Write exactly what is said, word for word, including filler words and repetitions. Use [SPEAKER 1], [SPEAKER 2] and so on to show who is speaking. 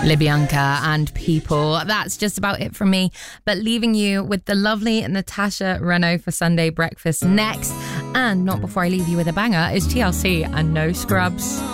[SPEAKER 1] Libyanka and People. That's just about it from me. But leaving you with the lovely Natasha Renault for Sunday Breakfast next. And not before I leave you with a banger is T L C and No Scrubs.